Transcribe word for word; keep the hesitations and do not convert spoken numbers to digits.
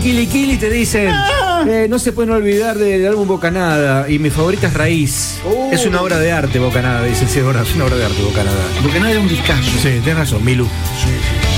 Kili Kili te dicen, ah. eh, no se pueden olvidar del álbum Bocanada. Y mi favorita es Raíz. Uh. Es una obra de arte, Bocanada. Dicen, sí, es una obra de arte, Bocanada. Bocanada era un discazo. Sí, tienes razón, Milu. Sí, sí.